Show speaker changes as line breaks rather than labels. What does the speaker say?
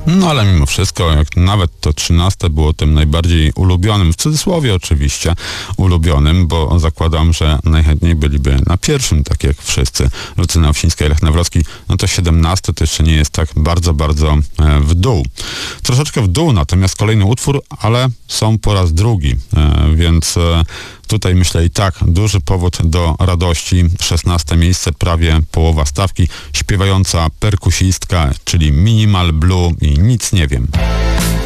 No ale mimo wszystko, jak nawet to 13 było tym najbardziej ulubionym, w cudzysłowie oczywiście, ulubionym, bo zakładam, że najchętniej byliby na pierwszym, tak jak wszyscy. Lucyna Owsińska i Lech Nawrocki, no to 17 to jeszcze nie jest tak bardzo w dół. Troszeczkę w dół, natomiast kolejny utwór, ale są po raz drugi, więc tutaj myślę i tak duży powód do radości. 16 miejsce, prawie połowa stawki, śpiewająca perkusistka, czyli Minimal Blue i Nic nie wiem.